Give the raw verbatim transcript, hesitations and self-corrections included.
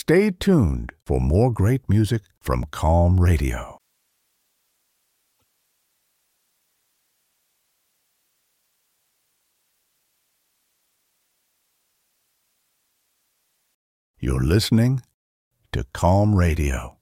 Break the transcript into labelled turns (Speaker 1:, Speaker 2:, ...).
Speaker 1: Stay tuned for more great music from Calm Radio. You're listening to Calm Radio.